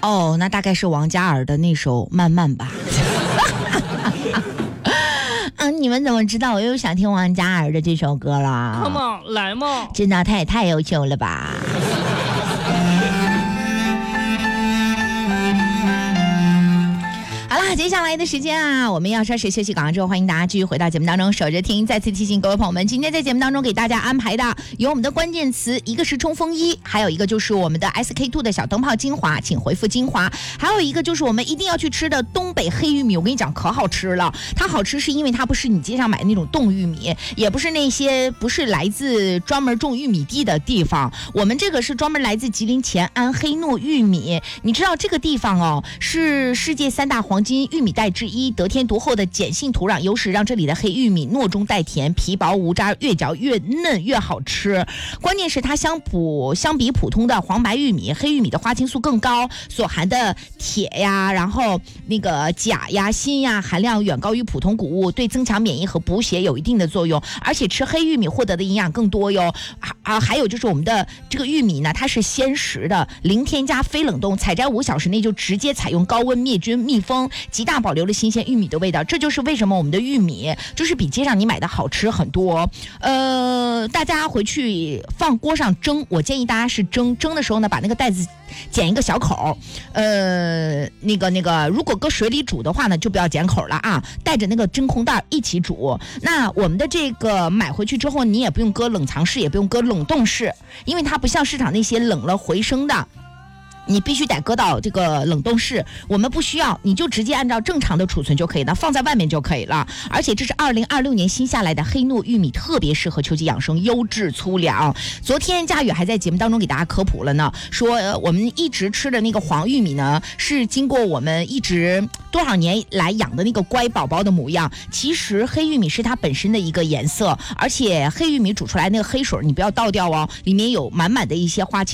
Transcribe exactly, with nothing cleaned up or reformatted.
哦，那大概是王嘉尔的那首《慢慢》吧。啊，你们怎么知道我又想听王嘉尔的这首歌了 ？Come on， 来嘛！ 真的，他也太优秀了吧！好啦，接下来的时间啊，我们要稍事休息广告之后，欢迎大家继续回到节目当中，守着听。再次提醒各位朋友们，今天在节目当中给大家安排的有我们的关键词，一个是冲锋衣，还有一个就是我们的 S K two 的小灯泡精华，请回复精华，还有一个就是我们一定要去吃的东北黑玉米。我跟你讲，可好吃了。它好吃是因为它不是你街上买的那种冻玉米，也不是那些不是来自专门种玉米地的地方，我们这个是专门来自吉林乾安黑糯玉米。你知道这个地方哦，是世界三大黄金玉米带之一，得天独厚的碱性土壤优势让这里的黑玉米糯中带甜，皮薄无渣，越嚼越嫩越好吃。关键是它相普相比普通的黄白玉米，黑玉米的花青素更高，所含的铁呀，然后那个钾呀、锌呀含量远高于普通谷物，对增强免疫和补血有一定的作用。而且吃黑玉米获得的营养更多哟。啊，还有就是我们的这个玉米呢，它是鲜食的，零添加、非冷冻，采摘五小时内就直接采用高温灭菌密封，极大保留了新鲜玉米的味道。这就是为什么我们的玉米就是比街上你买的好吃很多。呃，大家回去放锅上蒸，我建议大家是蒸蒸的时候呢，把那个袋子剪一个小口，呃，那个那个，如果搁水里煮的话呢，就不要剪口了啊，带着那个真空袋一起煮。那我们的这个买回去之后，你也不用搁冷藏室，也不用搁冷冻室，因为它不像市场那些冷了回升的。你必须得搁到这个冷冻室，我们不需要，你就直接按照正常的储存就可以了，放在外面就可以了。而且这是二零二六年新下来的黑糯玉米，特别适合秋季养生，优质粗粮。昨天佳宇还在节目当中给大家科普了呢，说、呃、我们一直吃的那个黄玉米呢，是经过我们一直多少年来养的那个乖宝宝的模样。其实黑玉米是它本身的一个颜色，而且黑玉米煮出来那个黑水你不要倒掉哦，里面有满满的一些花青